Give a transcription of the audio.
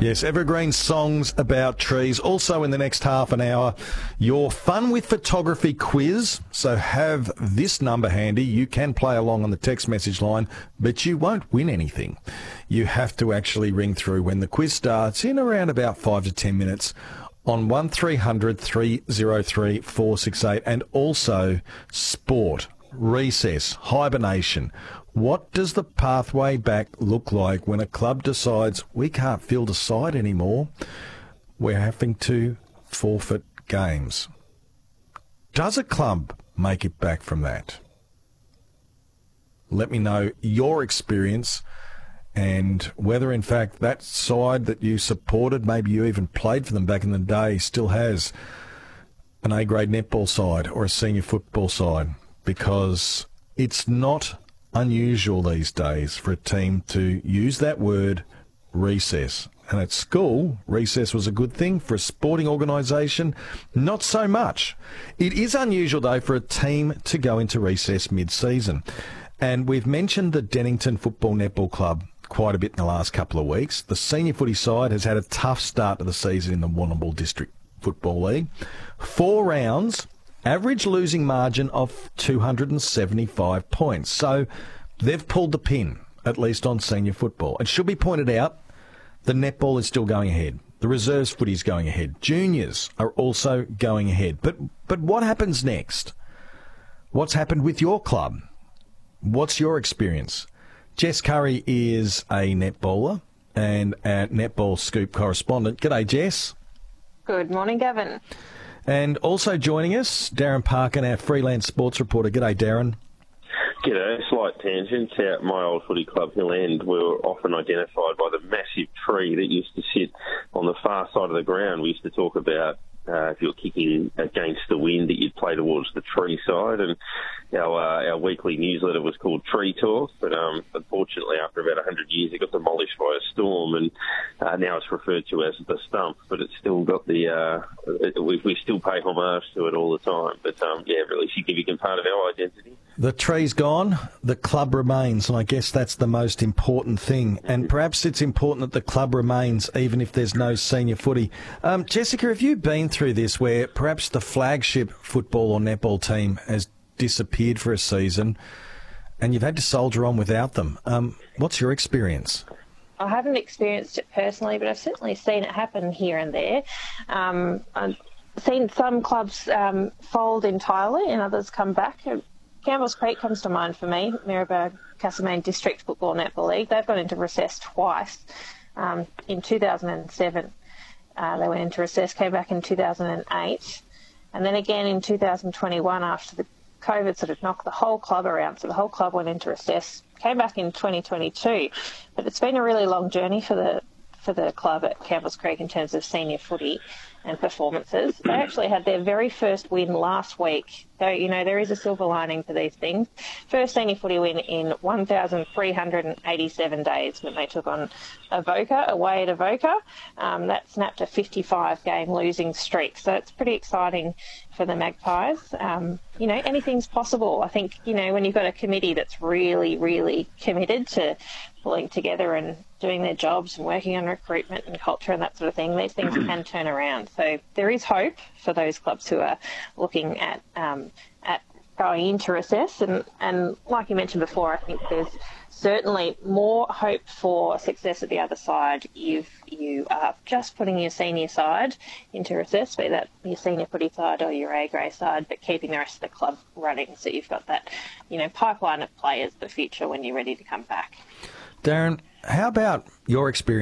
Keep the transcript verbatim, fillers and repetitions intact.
Yes, evergreen songs about trees. Also in the next half an hour, your Fun with Photography quiz. So have this number handy. You can play along on the text message line, but you won't win anything. You have to actually ring through when the quiz starts in around about five to ten minutes on one three hundred three oh three four six eight. And also sport, recess, hibernation. What does the pathway back look like when a club decides we can't field a side anymore? We're having to forfeit games. Does a club make it back from that? Let me know your experience and whether, in fact, that side that you supported, maybe you even played for them back in the day, still has an A-grade netball side or a senior football side, because it's not unusual these days for a team to use that word recess. And at school, recess was a good thing. For a sporting organisation, not so much. It is unusual, though, for a team to go into recess mid-season. And we've mentioned the Dennington Football Netball Club quite a bit in the last couple of weeks. The senior footy side has had a tough start to the season in the Warrnambool District Football League. Four rounds, average losing margin of two hundred seventy-five points. So they've pulled the pin, at least on senior football. It should be pointed out, the netball is still going ahead. The reserves footy is going ahead. Juniors are also going ahead. But but what happens next? What's happened with your club? What's your experience? Jess Curry is a netballer and a Netball Scoop correspondent. G'day, Jess. Good morning, Gavin. And also joining us, Darren Parkin, our freelance sports reporter. G'day, Darren. G'day. Slight tangent. At my old footy club, Hill End, we were often identified by the massive tree that used to sit on the far side of the ground. We used to talk about uh, if you were kicking against the wind, that you'd play towards the tree side. And our uh, our weekly newsletter was called Tree Talk. But um, unfortunately, after about one hundred years, it got demolished by a storm. And uh, now it's referred to as the stump. But it's still got the... Uh, it, we, we still pay homage to it all the time. But um, yeah, really significant part of our identity. The tree's gone, the club remains, and I guess that's the most important thing. And perhaps it's important that the club remains even if there's no senior footy. Um, Jessica, have you been through this where perhaps the flagship football or netball team has disappeared for a season and you've had to soldier on without them? Um, what's your experience? I haven't experienced it personally, but I've certainly seen it happen here and there. Um, I've seen some clubs um, fold entirely and others come back. Campbell's Creek comes to mind for me, Maryborough Castlemaine District Football Netball League. They've gone into recess twice. Um, in two thousand seven, uh, they went into recess, came back in two thousand eight, and then again in two thousand twenty-one after the COVID sort of knocked the whole club around. So the whole club went into recess, came back in twenty twenty-two. But it's been a really long journey for the for the club at Campbell's Creek in terms of senior footy and performances. They actually had their very first win last week. So, you know, there is a silver lining to these things. First senior footy win in one thousand three hundred eighty-seven days when they took on Avoca, away at Avoca. Um, that snapped a fifty-five game losing streak. So it's pretty exciting for the Magpies. Um, you know, anything's possible. I think, you know, when you've got a committee that's really, really committed to pulling together and doing their jobs and working on recruitment and culture and that sort of thing, these things can turn around. So there is hope for those clubs who are looking at um, at going into recess. And, and like you mentioned before, I think there's certainly more hope for success at the other side if you are just putting your senior side into recess, be that your senior footy side or your A-grade side, but keeping the rest of the club running so you've got that, you know, pipeline of players for the future when you're ready to come back. Darren, how about your experience